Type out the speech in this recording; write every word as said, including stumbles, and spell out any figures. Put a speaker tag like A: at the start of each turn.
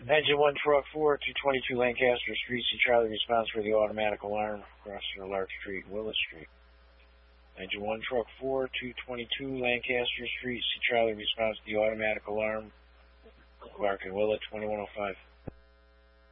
A: Engine one, truck four, two twenty-two Lancaster Street. See Charlie response for the automatic alarm crossing Lark Street, Willis Street. Engine one, truck four, two twenty-two Lancaster Street. See Charlie response to the automatic alarm. Clark and Willett, twenty-one oh five.